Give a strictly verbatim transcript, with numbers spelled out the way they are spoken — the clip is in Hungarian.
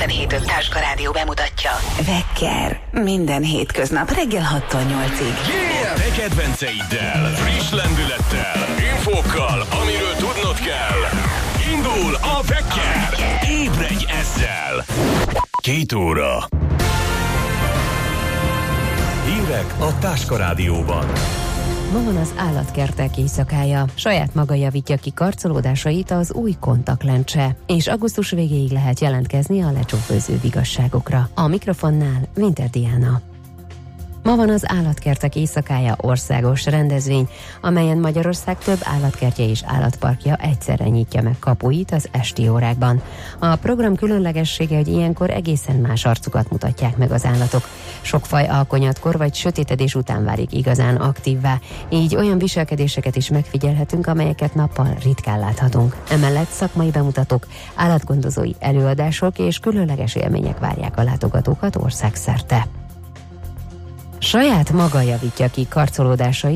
kilencvenhét öt Táska Rádió bemutatja. Vekker. Minden hétköznap reggel hattól nyolcig. Yeah! Te kedvenceiddel, friss lendülettel, infókkal, amiről tudnod kell. Indul a Vekker. Ébredj ezzel. Két óra. Hírek a Táska Rádióban. Ma van az állatkertek éjszakája. Saját maga javítja ki karcolódásait az új kontaktlencse, és augusztus végéig lehet jelentkezni a lecsófőző vigasságokra. A mikrofonnál Winter Diana. Ma van az állatkertek éjszakája országos rendezvény, amelyen Magyarország több állatkertje és állatparkja egyszerre nyitja meg kapuit az esti órákban. A program különlegessége, hogy ilyenkor egészen más arcukat mutatják meg az állatok. Sok faj alkonyatkor vagy sötétedés után válik igazán aktívvá, így olyan viselkedéseket is megfigyelhetünk, amelyeket nappal ritkán láthatunk. Emellett szakmai bemutatók, állatgondozói előadások és különleges élmények várják a látogatókat országszerte. Saját maga javítja ki karcolódásait